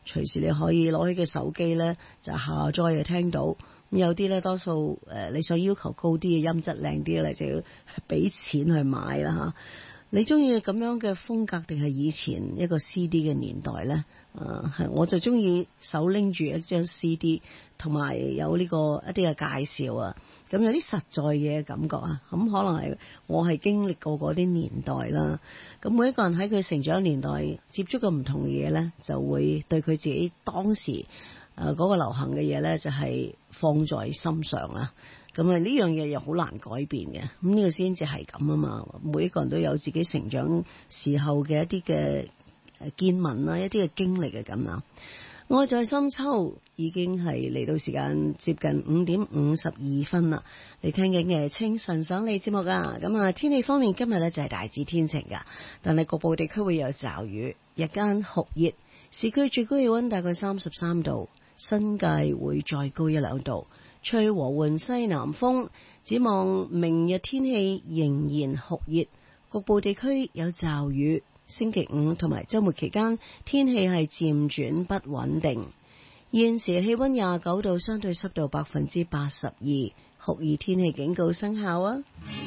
隨時你可以攞起個手機咧就下載就聽到。咁有啲咧多數你想要求高啲嘅音質靚啲咧，就要俾錢去買啦嚇。你中意咁樣嘅風格定係以前一個 CD 嘅年代咧？係我就中意手拎住一張 CD， 同埋有呢個一啲嘅介紹啊，咁有啲實在嘢嘅感覺啊。咁可能係我係經歷過嗰啲年代啦。咁每一個人喺佢成長年代接觸過唔同嘅嘢咧，就會對佢自己當時嗰個流行嘅嘢咧，就係放在心上啦。咁呢樣嘢又好難改變嘅。咁呢個先至係咁啊嘛。每一個人都有自己成長時候嘅一啲嘅見聞啦，一啲嘅經歷嘅咁啊。愛在深秋已經係嚟到時間接近5:52啦。你聽緊嘅清晨想你節目啊。咁啊，天氣方面今日咧就係大致天晴噶，但係局部地區會有驟雨，日間酷熱，市區最高氣溫大概33度，新界會再高1-2度，吹和緩西南風。展望明日天氣仍然酷熱，局部地區有驟雨。星期五同埋周末期間天氣係漸轉不穩定。現時氣溫29度，相對濕度82%，酷熱天氣警告生效啊！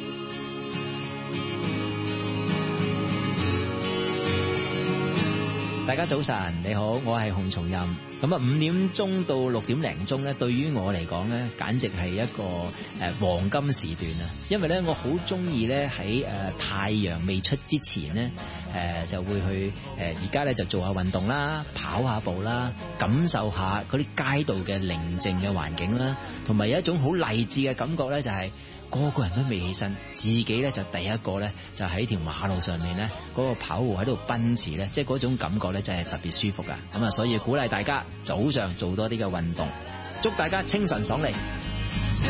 大家早晨，你好，我係洪松蔭。咁啊，5點鐘到6點零鐘咧，對於我嚟講咧，簡直係一個黃金時段啊！因為咧，我好中意咧喺太陽未出之前咧，就會去而家咧就做下運動啦，跑下步啦，感受下嗰啲街道嘅寧靜嘅環境啦，同埋有一種好勵志嘅感覺咧，就係個個人都未起身，自己咧就第一個咧就喺條馬路上面咧嗰個跑步喺度奔馳咧，即係嗰種感覺咧真係特別舒服噶。咁啊，所以鼓勵大家早上做多啲嘅運動，祝大家清晨爽利。